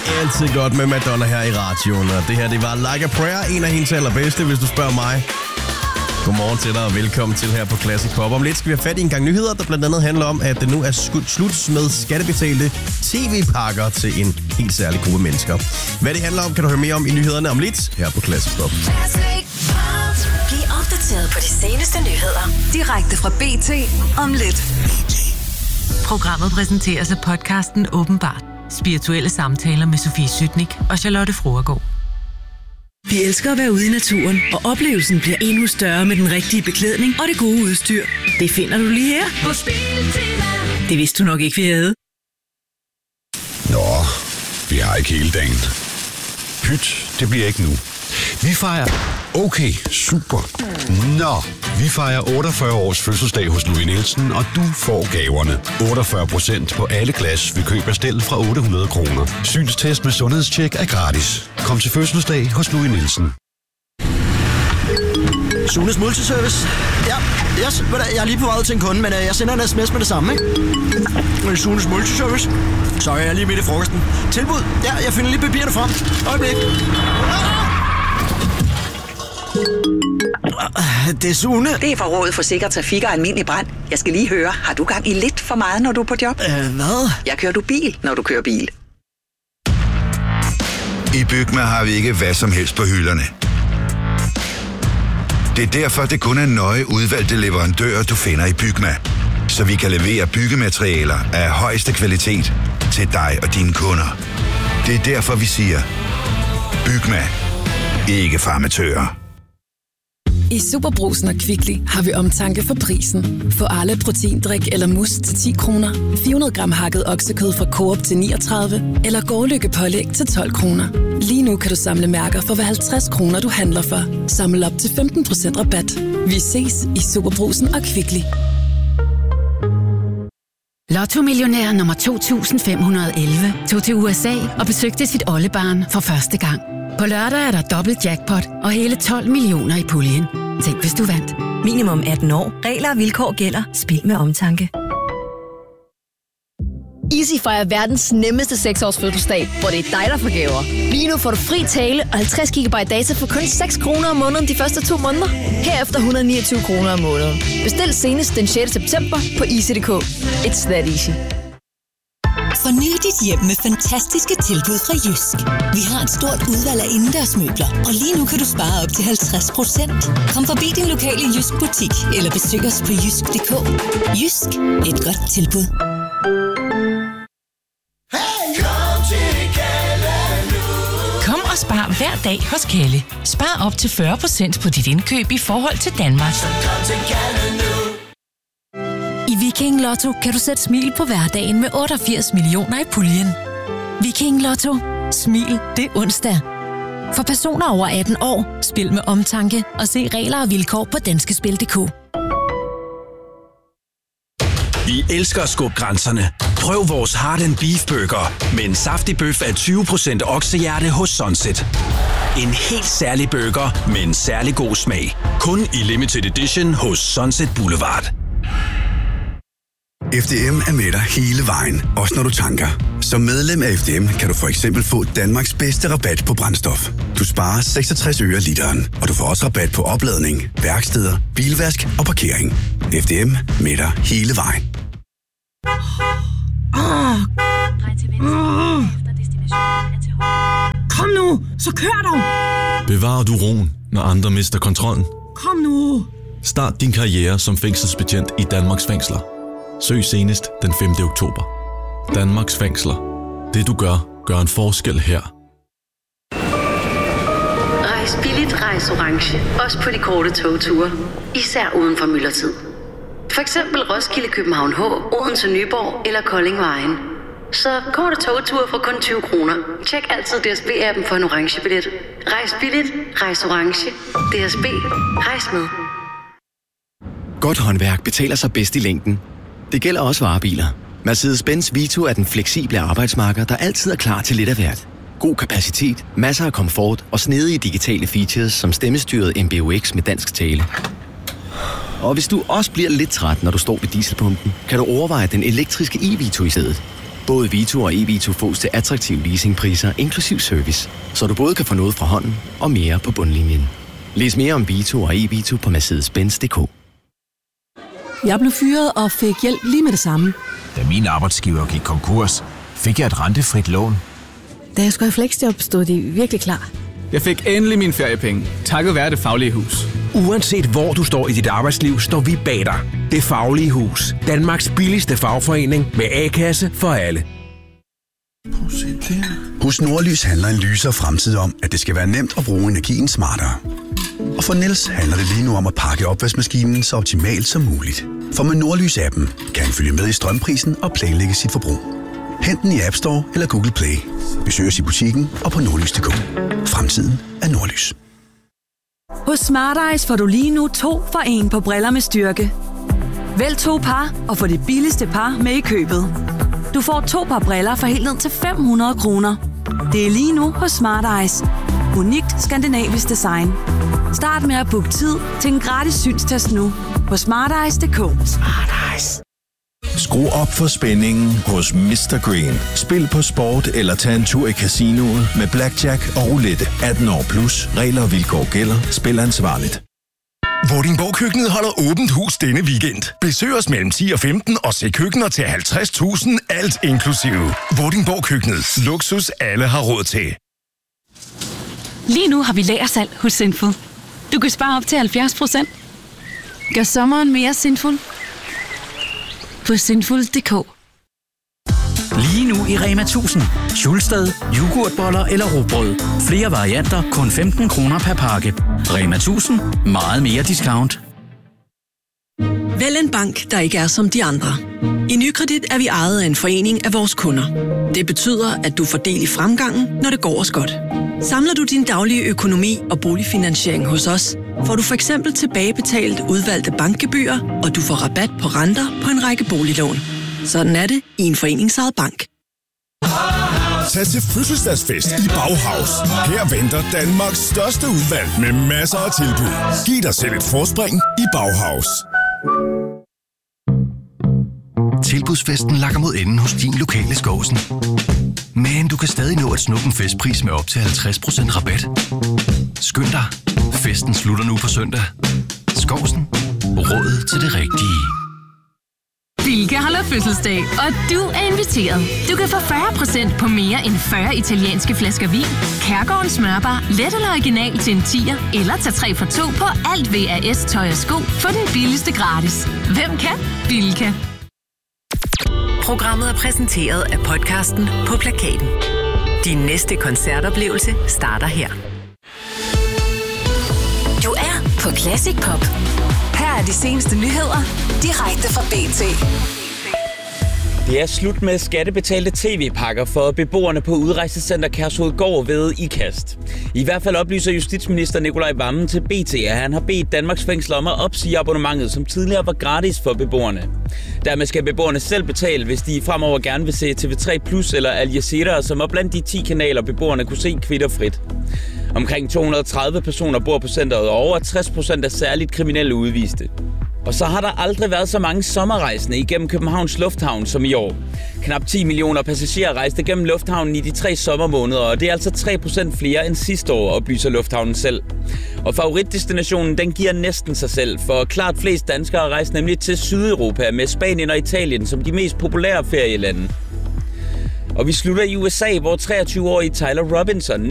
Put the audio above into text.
altid godt med Madonna her i radioen, og det her, det var Like a Prayer, en af hendes allerbedste, hvis du spørger mig. Godmorgen til dig, og velkommen til her på Classic Pop. Om lidt skal vi have fat i en gang nyheder, der blandt andet handler om, at det nu er slut med skattebetalte tv-pakker til en helt særlig gruppe mennesker. Hvad det handler om, kan du høre mere om i nyhederne om lidt her på Classic Pop. Bliv opdateret på de seneste nyheder direkte fra BT om lidt. Programmet præsenteres af podcasten Åbenbart. Spirituelle samtaler med Sofie Sytnik og Charlotte Fruergaard. Vi elsker at være ude i naturen, og oplevelsen bliver endnu større med den rigtige beklædning og det gode udstyr. Det finder du lige her på Biltema. Det vidste du nok ikke, vi havde. Nå, vi har ikke hele dagen. Pyt, det bliver ikke nu. Vi fejrer... Okay, super. Nå, vi fejrer 48 års fødselsdag hos Louis Nielsen, og du får gaverne. 48% på alle glas ved køb af stel fra 800 kroner. Synstest med sundhedstjek er gratis. Kom til fødselsdag hos Louis Nielsen. Sunes Multiservice. Ja, yes. Jeg er lige på vej til en kunde, men jeg sender en sms med det samme, ikke? Sunes Multiservice. Sorry, jeg er lige midt i frokosten. Tilbud. Ja, jeg finder lige papirerne frem. Øjeblik. Det er Sune. Det er fra Rådet for Sikker Trafik og Almindelig Brand. Jeg skal lige høre, har du gang i lidt for meget, når du er på job? Hvad? Jeg kører du bil, når du kører bil. I Bygma har vi ikke hvad som helst på hylderne. Det er derfor, det kun er nøje udvalgte leverandører, du finder i Bygma. Så vi kan levere byggematerialer af højeste kvalitet til dig og dine kunder. Det er derfor, vi siger, Bygma. Ikke for amatører. I Superbrugsen og Kvickly har vi omtanke for prisen. Få alle proteindrik eller mus til 10 kroner, 400 gram hakket oksekød fra Coop til 39, eller Gårdlykke pålæg til 12 kroner. Lige nu kan du samle mærker for hver 50 kroner, du handler for. Samle op til 15% rabat. Vi ses i Superbrugsen og Kvickly. Lotto-millionær nummer 2511 tog til USA og besøgte sit oldebarn for første gang. På lørdag er der dobbelt jackpot og hele 12 millioner i puljen. Tænk, hvis du vandt. Minimum 18 år. Regler og vilkår gælder. Spil med omtanke. Easy fejrer verdens nemmeste 6-års fødselsdag, hvor det er dig, der får gaver. Lige nu får du fri tale og 50 GB data for kun 6 kroner om måneden de første 2 måneder. Herefter 129 kroner om måneden. Bestil senest den 6. september på easy.dk. It's that easy. Forny dit hjem med fantastiske tilbud fra Jysk. Vi har et stort udvalg af indendørsmøbler, og lige nu kan du spare op til 50%. Kom forbi din lokale Jysk butik, eller besøg os på jysk.dk. Jysk. Et godt tilbud. Kom og spar hver dag hos Kalle. Spar op til 40% på dit indkøb i forhold til Danmark. I Viking Lotto kan du sætte smil på hverdagen med 88 millioner i puljen. Viking Lotto. Smil det onsdag. For personer over 18 år, spil med omtanke og se regler og vilkår på danskespil.dk. Vi elsker at skubbe grænserne. Prøv vores Heart & Beef Burger med en saftig bøf af 20% oksehjerte hos Sunset. En helt særlig burger med en særlig god smag. Kun i limited edition hos Sunset Boulevard. FDM er med dig hele vejen, også når du tanker. Som medlem af FDM kan du for eksempel få Danmarks bedste rabat på brændstof. Du sparer 66 øre literen, og du får også rabat på opladning, værksteder, bilvask og parkering. FDM med dig hele vejen. Kom nu, så kør dog! Bevarer du roen, når andre mister kontrollen? Kom nu! Start din karriere som fængselsbetjent i Danmarks fængsler. Søg senest den 5. oktober. Danmarks fængsler. Det du gør, gør en forskel her. Rejs billigt, rejs orange. Også på de korte togture. Især uden for myldretid. For eksempel Roskilde, København H, Odense, Nyborg eller Kolding Vejen. Så korte togture for kun 20 kroner. Tjek altid DSB-appen for en orange billet. Rejs billigt, rejs orange. DSB. Rejs med. Godt håndværk betaler sig bedst i længden. Det gælder også varebiler. Mercedes-Benz Vito er den fleksible arbejdsmarker, der altid er klar til lidt af hvert. God kapacitet, masser af komfort og snedige digitale features som stemmestyret MBUX med dansk tale. Og hvis du også bliver lidt træt, når du står ved dieselpumpen, kan du overveje den elektriske e-Vito i stedet. Både Vito og e-Vito fås til attraktive leasingpriser, inklusiv service, så du både kan få noget fra hånden og mere på bundlinjen. Læs mere om Vito og e-Vito på Mercedes-Benz.dk. Jeg blev fyret og fik hjælp lige med det samme. Da min arbejdsgiver gik konkurs, fik jeg et rentefrit lån. Da jeg skulle have fleksjob, stod de virkelig klar. Jeg fik endelig mine feriepenge, takket være Det Faglige Hus. Uanset hvor du står i dit arbejdsliv, står vi bag dig. Det Faglige Hus. Danmarks billigste fagforening med A-kasse for alle. Hos Nordlys handler en lysere fremtid om, at det skal være nemt at bruge energien smartere. Og for Niels handler det lige nu om at pakke opvaskemaskinen så optimalt som muligt. For med Nordlys-appen kan han følge med i strømprisen og planlægge sit forbrug. Hent den i App Store eller Google Play. Besøg os i butikken og på nordlys.dk. Fremtiden er Nordlys. Hos Smart Eyes får du lige nu 2 for 1 på briller med styrke. Vælg 2 par og få det billigste par med i købet. Du får 2 par briller for helt ned til 500 kroner. Det er lige nu hos Smart Eyes. Unikt skandinavisk design. Start med at booke tid til en gratis synstest nu på smarteyes.dk. Smart Eyes. Skru op for spændingen hos Mr. Green. Spil på sport eller tag en tur i casinoet med blackjack og roulette. 18 år plus. Regler og vilkår gælder. Spil ansvarligt. Vordingborg-køkkenet holder åbent hus denne weekend. Besøg os mellem 10 og 15 og se køkkener til 50.000, alt inklusive. Vordingborg-køkkenet. Luksus alle har råd til. Lige nu har vi lagersalg hos Sinful. Du kan spare op til 70%. Gør sommeren mere Sinful på sinful.dk. Lige nu i Rema 1000. Schulsted, yoghurtboller eller rugbrød. Flere varianter, kun 15 kroner per pakke. Rema 1000. Meget mere discount. Vælg en bank, der ikke er som de andre. I Nykredit er vi ejet af en forening af vores kunder. Det betyder, at du får del i fremgangen, når det går os godt. Samler du din daglige økonomi og boligfinansiering hos os, får du for eksempel tilbagebetalt udvalgte bankgebyrer, og du får rabat på renter på en række boliglån. Sådan er det i en foreningsejet bank. Tag til fødselsdagsfest i Bauhaus. Her venter Danmarks største udvalg med masser af tilbud. Giv dig selv et forspring i Bauhaus. Tilbudsfesten lakker mod enden hos din lokale Skovsen. Men du kan stadig nå at snuppe en festpris med op til 50% rabat. Skynd dig. Festen slutter nu på søndag. Skovsen. Rådet til det rigtige. Bilka holder fødselsdag, og du er inviteret. Du kan få 40% på mere end 40 italienske flasker vin, Kærgårdens smørbar, let eller original til en 10'er, eller tag 3 for 2 på alt VAS, tøj og sko for den billigste gratis. Hvem kan? Bilka. Programmet er præsenteret af podcasten På Plakaten. Din næste koncertoplevelse starter her. Du er på Classic Pop. Her er de seneste nyheder, direkte fra BT. Det er slut med skattebetalte tv-pakker for beboerne på udrejsecenter Kærshovedgård ved Ikast. I hvert fald oplyser justitsminister Nikolaj Wammen til BT, at han har bedt Danmarks fængsler om at opsige abonnementet, som tidligere var gratis for beboerne. Dermed skal beboerne selv betale, hvis de fremover gerne vil se TV3 Plus eller Al Jazeera, som er blandt de 10 kanaler, beboerne kunne se kvitterfrit. Omkring 230 personer bor på centret, og over 60% er særligt kriminelle udviste. Og så har der aldrig været så mange sommerrejsende igennem Københavns Lufthavn som i år. Knap 10 millioner passagerer rejste gennem lufthavnen i de 3 sommermåneder, og det er altså 3% flere end sidste år, oplyser lufthavnen selv. Og favoritdestinationen, den giver næsten sig selv, for klart flest danskere rejser nemlig til Sydeuropa med Spanien og Italien som de mest populære ferielande. Og vi slutter i USA, hvor 23-årige Tyler Robinson